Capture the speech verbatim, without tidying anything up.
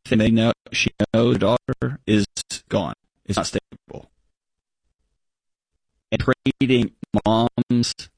thing they know, she knows, the daughter, is gone. It's not stable. And trading mom's